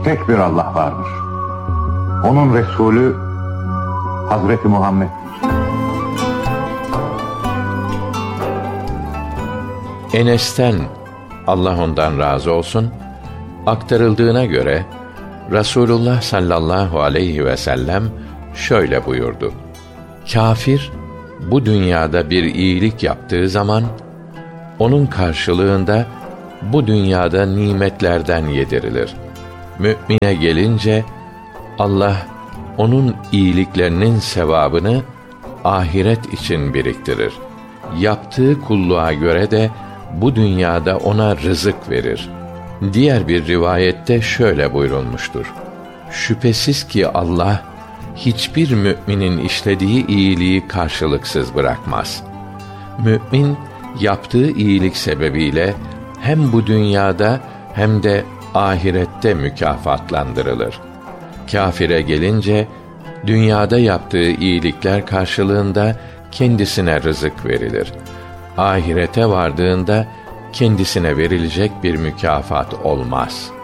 tek bir Allah vardır. Onun Resulü Hazreti Muhammed. Enes'ten, Allah ondan razı olsun, aktarıldığına göre Resulullah sallallahu aleyhi ve sellem şöyle buyurdu: Kâfir bu dünyada bir iyilik yaptığı zaman onun karşılığında bu dünyada nimetlerden yedirilir. Mümine gelince Allah onun iyiliklerinin sevabını ahiret için biriktirir. Yaptığı kulluğa göre de bu dünyada ona rızık verir. Diğer bir rivayette şöyle buyurulmuştur: Şüphesiz ki Allah hiçbir müminin işlediği iyiliği karşılıksız bırakmaz. Mümin yaptığı iyilik sebebiyle hem bu dünyada hem de ahirette mükafatlandırılır. Kâfire gelince dünyada yaptığı iyilikler karşılığında kendisine rızık verilir. Ahirete vardığında kendisine verilecek bir mükafat olmaz.